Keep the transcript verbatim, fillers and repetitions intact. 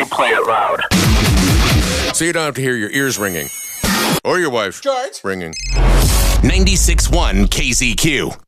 play it loud. So you don't have to hear your ears ringing. Or your wife George? ringing. ninety-six point one K Z Q.